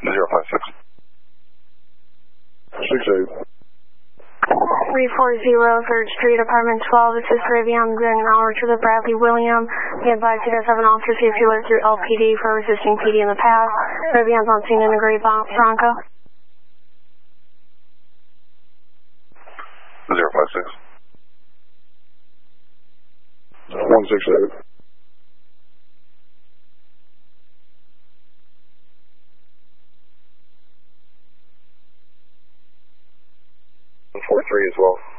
056. 68. 340 3rd Street, Apartment 12. This is Rivian doing an hour to the Bradley William. Be advised you does have an officer see if you lived through LPD for resisting PD in the past. Rivian's on scene in a gray Bronco. 056. 168. 43 as well.